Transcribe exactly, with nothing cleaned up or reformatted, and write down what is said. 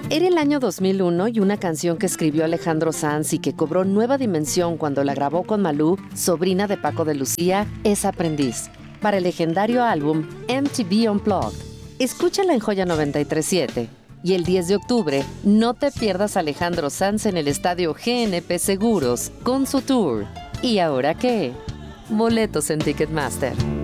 Era el año dos mil uno y una canción que escribió Alejandro Sanz y que cobró nueva dimensión cuando la grabó con Malú, sobrina de Paco de Lucía, es Aprendiz, para el legendario álbum M T V Unplugged. Escúchala en Joya noventa y tres punto siete. Y el diez de octubre, no te pierdas a Alejandro Sanz en el estadio G N P Seguros con su tour. ¿Y ahora qué? Boletos en Ticketmaster.